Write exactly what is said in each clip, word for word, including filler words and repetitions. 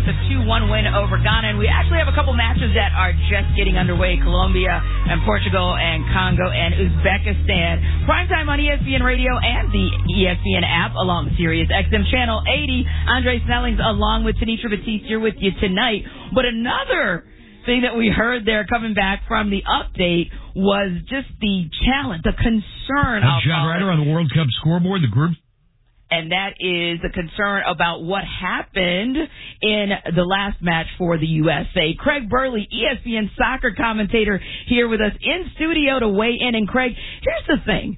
with a two one win over Ghana. And we actually have a couple matches that are just getting underway. Colombia and Portugal and Congo and Uzbekistan. Primetime on E S P N Radio and the E S P N app along with Sirius X M Channel eighty. Andre Snellings along with Tanisha Batiste here with you tonight. But another thing that we heard there coming back from the update was just the challenge, the concern. That's John Ryder on the World Cup scoreboard, the group. And that is the concern about what happened in the last match for the U S A. Craig Burley, E S P N soccer commentator, here with us in studio to weigh in. And Craig, here's the thing.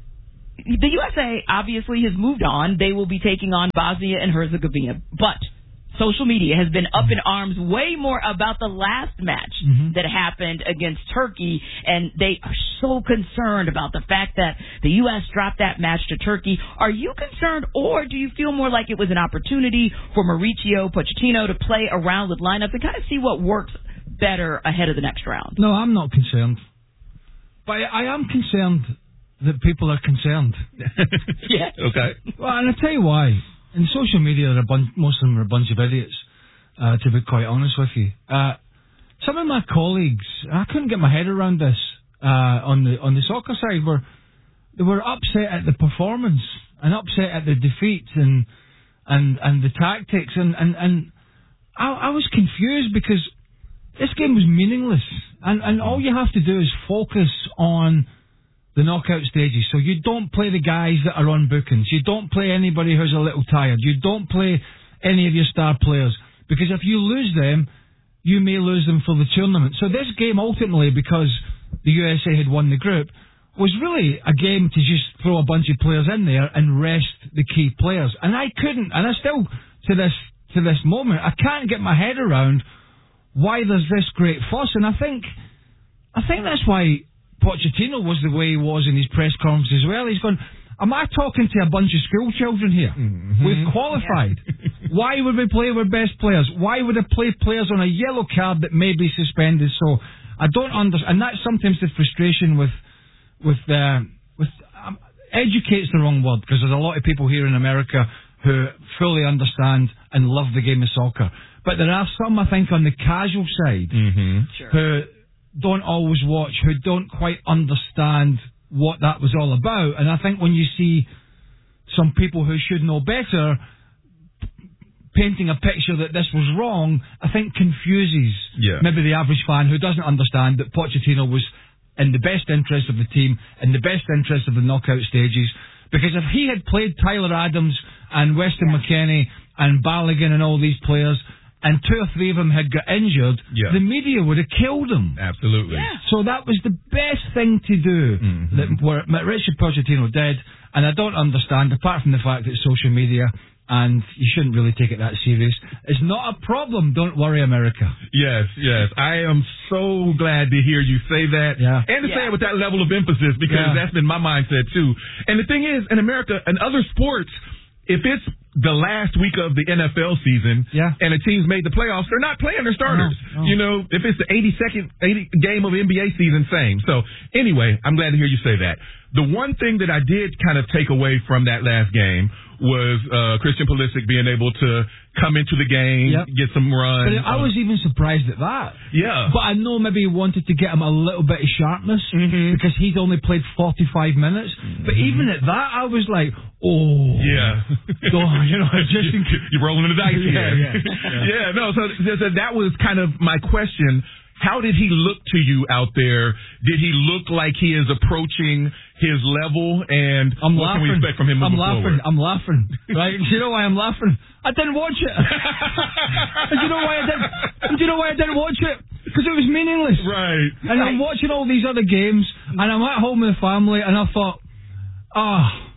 The U S A obviously has moved on. They will be taking on Bosnia and Herzegovina. But social media has been up in arms way more about the last match mm-hmm. that happened against Turkey, and they are so concerned about the fact that the U S dropped that match to Turkey. Are you concerned, or do you feel more like it was an opportunity for Mauricio Pochettino to play around with lineups and kind of see what works better ahead of the next round? No, I'm not concerned. But I am concerned that people are concerned. Yeah. Okay. Well, and I'll tell you why. In social media, are a bunch, most of them are a bunch of idiots, uh, to be quite honest with you. Uh, some of my colleagues, I couldn't get my head around this uh, on the on the soccer side, were they were upset at the performance and upset at the defeats and and, and the tactics, and and, and I, I was confused because this game was meaningless, and, and all you have to do is focus on the knockout stages. So you don't play the guys that are on bookings. You don't play anybody who's a little tired. You don't play any of your star players. Because if you lose them, you may lose them for the tournament. So this game ultimately, because the U S A had won the group, was really a game to just throw a bunch of players in there and rest the key players. And I couldn't, and I still, to this to this moment, I can't get my head around why there's this great fuss. And I think, I think that's why Pochettino was the way he was in his press conference as well. He's gone, am I talking to a bunch of school children here? Mm-hmm. We've qualified. Yeah. Why would we play our best players? Why would I play players on a yellow card that may be suspended? So I don't understand. And that's sometimes the frustration with, with, uh, with, um, educate's the wrong word, because there's a lot of people here in America who fully understand and love the game of soccer. But there are some, I think, on the casual side mm-hmm. sure. who don't always watch, who don't quite understand what that was all about. And I think when you see some people who should know better painting a picture that this was wrong, I think confuses yeah. maybe the average fan who doesn't understand that Pochettino was in the best interest of the team, in the best interest of the knockout stages. Because if he had played Tyler Adams and Weston yeah. McKennie and Balogun and all these players, and two or three of them had got injured, yeah. the media would have killed them. Absolutely. Yeah. So that was the best thing to do mm-hmm. that what Richard Pochettino did, and I don't understand, apart from the fact that it's social media, and you shouldn't really take it that serious. It's not a problem, don't worry, America. Yes, yes. I am so glad to hear you say that, yeah. and to yeah. say it with that level of emphasis, because yeah. that's been my mindset too. And the thing is, in America and other sports, if it's the last week of the N F L season yeah. and a team's made the playoffs, they're not playing their starters. No, no. You know, if it's the eighty-second eighty game of N B A season, same. So anyway, I'm glad to hear you say that. The one thing that I did kind of take away from that last game was uh, Christian Pulisic being able to come into the game, yep. get some runs. But I was even surprised at that. Yeah. But I know maybe he wanted to get him a little bit of sharpness mm-hmm. because he'd only played forty-five minutes. Mm-hmm. But even at that, I was like, oh. Yeah. oh, you know, just in... You're rolling the dice yeah, here. Yeah, yeah. yeah, no, so, so that was kind of my question. How did he look to you out there? Did he look like he is approaching his level? And I'm what laughing. can we expect from him moving I'm laughing. forward? I'm laughing. Right? Do you know why I'm laughing? I didn't watch it. Do you know why I didn't? Do you know why I didn't watch it? Because it was meaningless. Right. And I'm watching all these other games, and I'm at home with the family, and I thought, ah. Oh,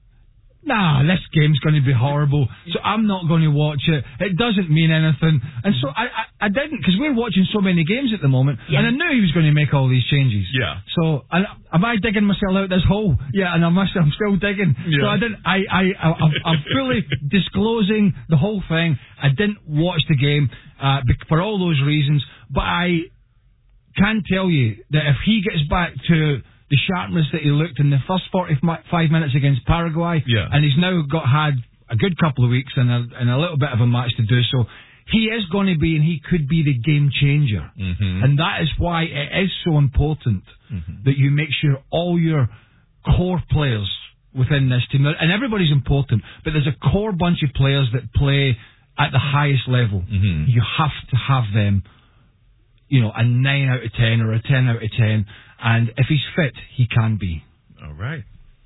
nah, this game's going to be horrible, so I'm not going to watch it. It doesn't mean anything. And so I I, I didn't, because we're watching so many games at the moment, yeah. and I knew he was going to make all these changes. Yeah. So, and, am I digging myself out this hole? Yeah, and I'm, I'm still digging. Yeah. So I didn't, I, I, I, I'm, I'm fully disclosing the whole thing. I didn't watch the game uh, for all those reasons, but I can tell you that if he gets back to the sharpness that he looked in the first forty-five minutes against Paraguay, yeah. and he's now got had a good couple of weeks and a, and a little bit of a match to do so, he is going to be and he could be the game changer. Mm-hmm. And that is why it is so important mm-hmm. that you make sure all your core players within this team, and everybody's important, but there's a core bunch of players that play at the highest level. Mm-hmm. You have to have them, you know, a nine out of ten or a ten out of ten, and if he's fit, he can be. All right.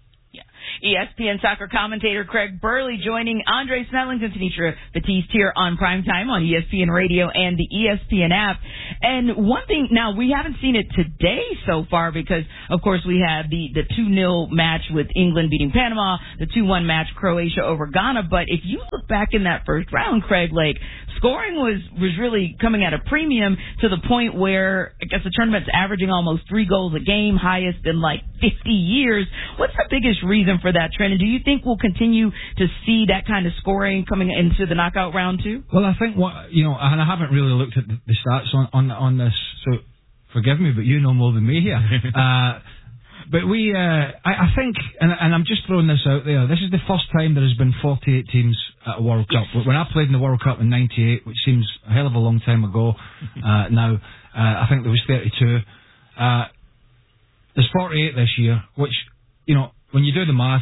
E S P N soccer commentator Craig Burley joining Andre Snellington and Tanitra Batiste here on Primetime on E S P N Radio and the E S P N app. And one thing, now we haven't seen it today so far because, of course, we had the, the two nil match with England beating Panama, the two one match Croatia over Ghana. But if you look back in that first round, Craig, like, scoring was, was really coming at a premium to the point where I guess the tournament's averaging almost three goals a game, highest in like fifty years. What's the biggest reason for that trend? And do you think we'll continue to see that kind of scoring coming into the knockout round too? Well, I think what, you know, and I haven't really looked at the stats on, on, on this, so forgive me, but you know more than me here. uh, But we, uh, I, I think, and, and I'm just throwing this out there, this is the first time there has been forty-eight teams at a World Cup. When I played in the World Cup in ninety-eight, which seems a hell of a long time ago uh, now, uh, I think there was thirty-two. Uh, there's forty-eight this year, which, you know, when you do the maths,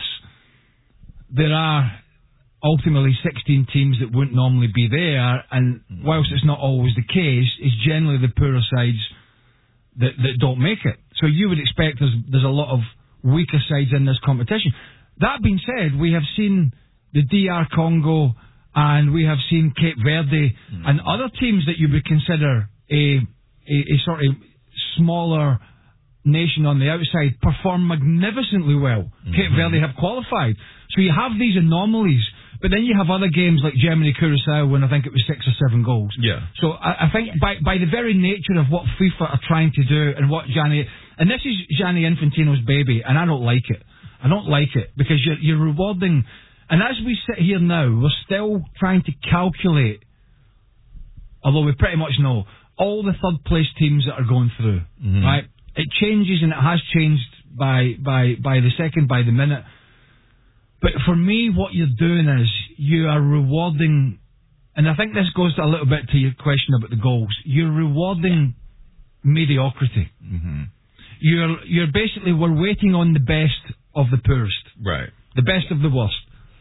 there are ultimately sixteen teams that wouldn't normally be there, and whilst it's not always the case, it's generally the poorer sides that, that don't make it. So you would expect there's, there's a lot of weaker sides in this competition. That being said, we have seen the D R Congo and we have seen Cape Verde mm. and other teams that you would consider a, a, a sort of smaller nation on the outside perform magnificently well. Mm-hmm. Cape Verde have qualified. So you have these anomalies, but then you have other games like Germany-Curacao when I think it was six or seven goals. Yeah. So I, I think yeah. by, by the very nature of what FIFA are trying to do and what Gianni... And this is Gianni Infantino's baby, and I don't like it. I don't like it because you're, you're rewarding... And as we sit here now, we're still trying to calculate, although we pretty much know, all the third-place teams that are going through, mm-hmm. right? It changes, and it has changed by, by, by the second, by the minute. But for me, what you're doing is you are rewarding, and I think this goes a little bit to your question about the goals. You're rewarding mediocrity. Mm-hmm. You're you're basically, we're waiting on the best of the poorest. Right. The best of the worst.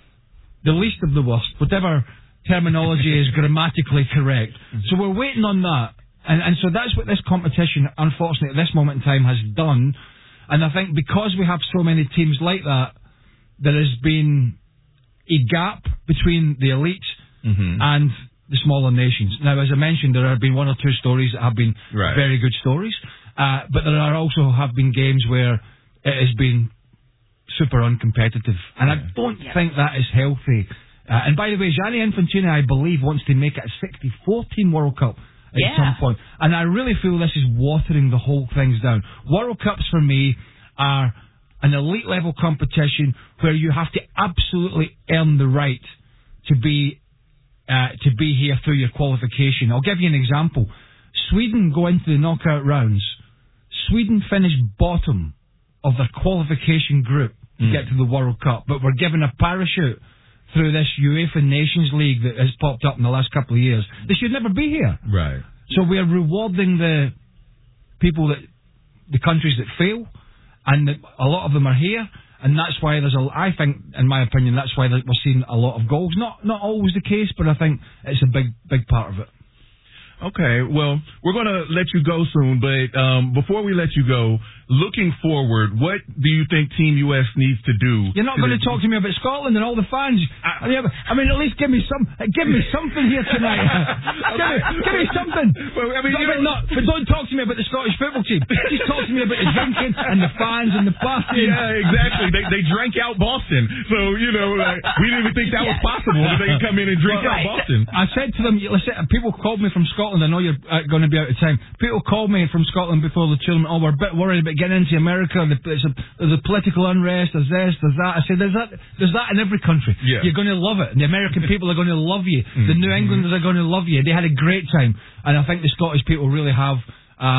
The least of the worst. Whatever terminology is grammatically correct. Mm-hmm. So we're waiting on that. And, and so that's what this competition, unfortunately, at this moment in time has done. And I think because we have so many teams like that, there has been a gap between the elites mm-hmm. and the smaller nations. Now, as I mentioned, there have been one or two stories that have been right. very good stories, uh, but there are also have been games where it has been super uncompetitive. And yeah. I don't yeah. think that is healthy. Uh, and by the way, Gianni Infantino, I believe, wants to make it a sixty-four team World Cup at yeah. some point. And I really feel this is watering the whole things down. World Cups, for me, are an elite level competition where you have to absolutely earn the right to be uh, to be here through your qualification. I'll give you an example. Sweden go into the knockout rounds. Sweden finished bottom of their qualification group to mm. get to the World Cup, but were given a parachute through this UEFA Nations League that has popped up in the last couple of years. They should never be here. Right. So we are rewarding the people that, the countries that fail, and the, a lot of them are here, and that's why there's a, I think, in my opinion, that's why we're seeing a lot of goals. Not not always the case, but I think it's a big, big part of it. Okay, well, we're going to let you go soon, but um, before we let you go, looking forward, what do you think Team U S needs to do? You're not going to talk to me about Scotland and all the fans. I, I mean, at least give me some, give me something here tonight. give, me, give me something. Well, I mean, but, not, but don't talk to me about the Scottish football team. Just talk to me about the drinking and the fans and the partying. Yeah, exactly. They they drank out Boston, so you know like, we didn't even think that was possible that they could come in and drink well, out right. Boston. I said to them, listen, people called me from Scotland. I know you're uh, going to be out of time. People called me from Scotland before the tournament. Oh, we're a bit worried about getting into America. There's a, there's a political unrest. There's this, there's that. I said, there's that. There's that in every country. Yeah. You're going to love it. And the American people are going to love you. Mm-hmm. The New Englanders are going to love you. They had a great time, and I think the Scottish people really have uh,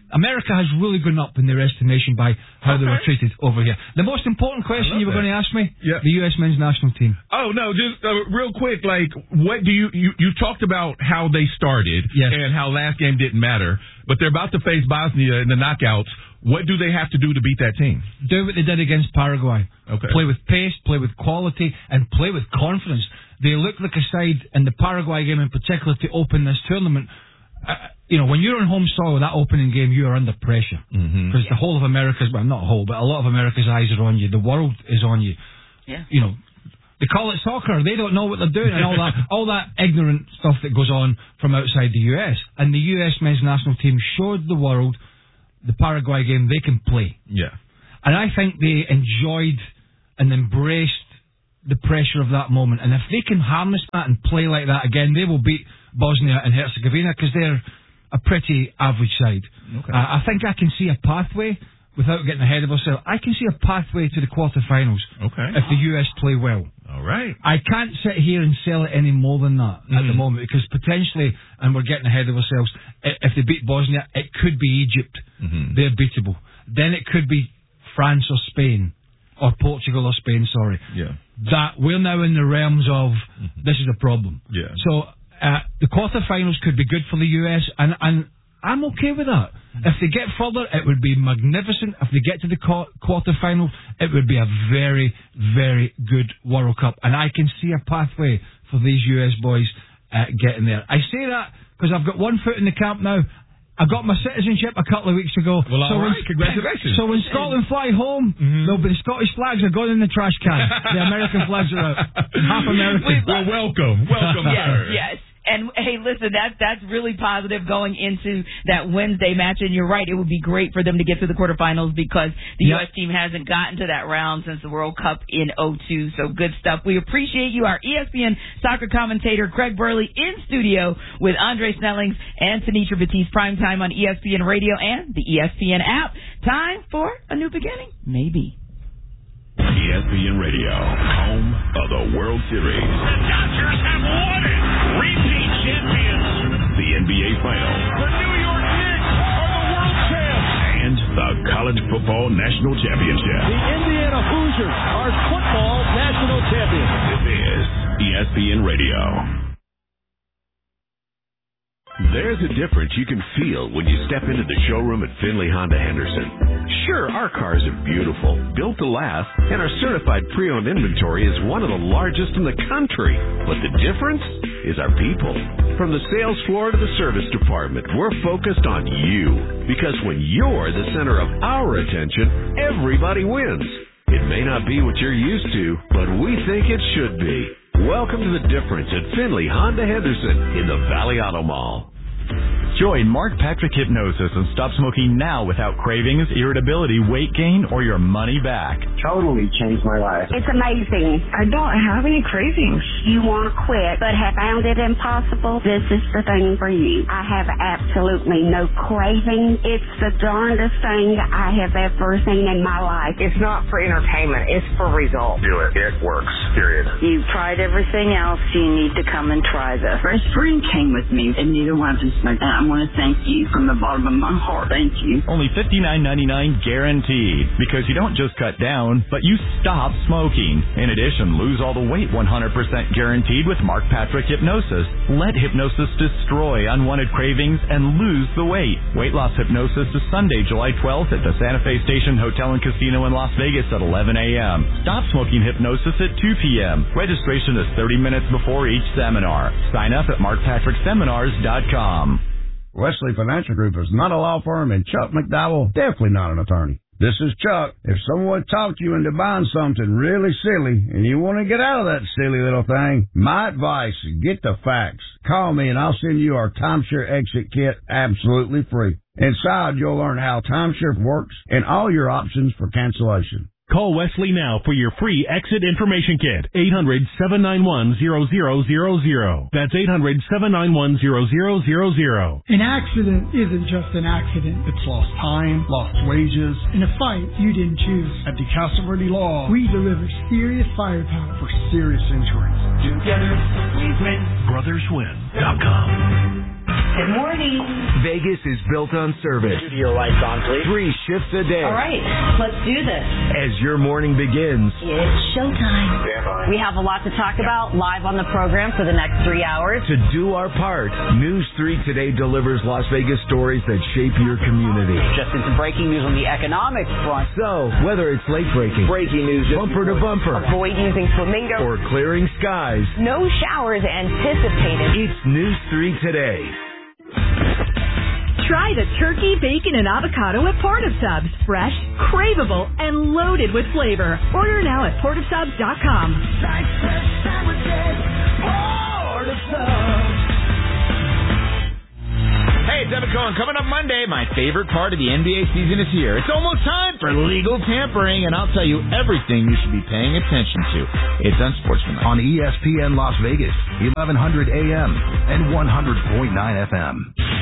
America has really gone up in their estimation by how okay. they were treated over here. The most important question you were that. going to ask me? Yep. The U S men's national team. Oh, no, just uh, real quick, like, what do you, you, you talked about how they started yes. and how last game didn't matter, but they're about to face Bosnia in the knockouts. What do they have to do to beat that team? Do what they did against Paraguay. Okay. Play with pace, play with quality, and play with confidence. They look like a side in the Paraguay game in particular to open this tournament. Uh, you know, when you're on home soil with that opening game, you are under pressure. Because mm-hmm. the whole of America's, well, not whole, but a lot of America's eyes are on you. The world is on you. Yeah. You know, they call it soccer. They don't know what they're doing and all that, all that ignorant stuff that goes on from outside the U S. And the U S men's national team showed the world the Paraguay game they can play. Yeah. And I think they enjoyed and embraced the pressure of that moment. And if they can harness that and play like that again, they will beat Bosnia and Herzegovina because they're a pretty average side. Okay. Uh, I think I can see a pathway, without getting ahead of ourselves, I can see a pathway to the quarterfinals okay. if the U S play well. All right. I can't sit here and sell it any more than that mm-hmm. at the moment because potentially, and we're getting ahead of ourselves, if they beat Bosnia, it could be Egypt. Mm-hmm. They're beatable. Then it could be France or Spain, or Portugal or Spain, sorry. Yeah. That we're now in the realms of mm-hmm. this is a problem. Yeah. So uh, the quarterfinals could be good for the U S, and, and I'm okay with that. If they get further, it would be magnificent. If they get to the qu- quarterfinal, it would be a very, very good World Cup. And I can see a pathway for these U S boys uh, getting there. I say that because I've got one foot in the camp now. I got my citizenship a couple of weeks ago. Well, all so right. When, Congratulations. So when Scotland fly home, mm-hmm. there'll be the Scottish flags are gone in the trash can. The American flags are out. Half American. Well, welcome. Welcome, yes, sir. yes. And, hey, listen, that, that's really positive going into that Wednesday match. And you're right, it would be great for them to get to the quarterfinals because the yep. U S team hasn't gotten to that round since the World Cup in oh two. So good stuff. We appreciate you, our E S P N soccer commentator, Craig Burley, in studio with Andre Snellings and Tanitra Batiste, primetime on E S P N Radio and the E S P N app. Time for a new beginning? Maybe. E S P N Radio, home of the World Series. The Dodgers have won it. Repeat champions. The N B A Finals. The New York Knicks are the world champs. And the College Football National Championship. The Indiana Hoosiers are football national champions. This is E S P N Radio. There's a difference you can feel when you step into the showroom at Finley Honda Henderson. Sure, our cars are beautiful, built to last, and our certified pre-owned inventory is one of the largest in the country. But the difference is our people. From the sales floor to the service department, we're focused on you. Because when you're the center of our attention, everybody wins. It may not be what you're used to, but we think it should be. Welcome to the difference at Finley Honda Henderson in the Valley Auto Mall. Join Mark Patrick Hypnosis and stop smoking now without cravings, irritability, weight gain, or your money back. Totally changed my life. It's amazing. I don't have any cravings. You want to quit, but have found it impossible? This is the thing for you. I have absolutely no craving. It's the darndest thing I have ever seen in my life. It's not for entertainment. It's for results. Do it. It works. Period. You've tried everything else. You need to come and try this. Fresh Spring came with me, and neither one of us smoked. I want to thank you from the bottom of my heart. Thank you. Only fifty-nine ninety-nine guaranteed. Because you don't just cut down, but you stop smoking. In addition, lose all the weight one hundred percent guaranteed with Mark Patrick Hypnosis. Let hypnosis destroy unwanted cravings and lose the weight. Weight Loss Hypnosis is Sunday, July twelfth at the Santa Fe Station Hotel and Casino in Las Vegas at eleven a.m. Stop smoking hypnosis at two p.m. Registration is thirty minutes before each seminar. Sign up at mark patrick seminars dot com. Wesley Financial Group is not a law firm, and Chuck McDowell definitely not an attorney. This is Chuck. If someone talked you into buying something really silly and you want to get out of that silly little thing, my advice, get the facts. Call me and I'll send you our timeshare exit kit absolutely free. Inside, you'll learn how timeshare works and all your options for cancellation. Call Wesley now for your free exit information kit. eight hundred, seven nine one, zero zero zero zero. That's eight hundred, seven nine one, zero zero zero zero. An accident isn't just an accident. It's lost time, lost wages. In a fight you didn't choose. At DeCasa Verde Law, we deliver serious firepower for serious injuries. Together we win. brothers win dot com. Good morning. Vegas is built on service. Studio lights on, please. Three shifts a day. All right, let's do this. As your morning begins, It's showtime. Stand by. We have a lot to talk about live on the program for the next three hours. to do our part, News three Today delivers Las Vegas stories that shape your community. Just into breaking news on the economic front. So, whether it's late breaking, Breaking news. bumper to bumper, Avoid using flamingo. or clearing skies, No showers anticipated. it's News three Today. Try the turkey, bacon, and avocado at Portive Subs. Fresh, craveable, and loaded with flavor. Order now at portive subs dot com. Hey, it's Evan Cohen. Coming up Monday, my favorite part of the N B A season is here. It's almost time for legal tampering, and I'll tell you everything you should be paying attention to. It's Unsportsmanlike. On E S P N Las Vegas, eleven hundred A M and one hundred point nine F M.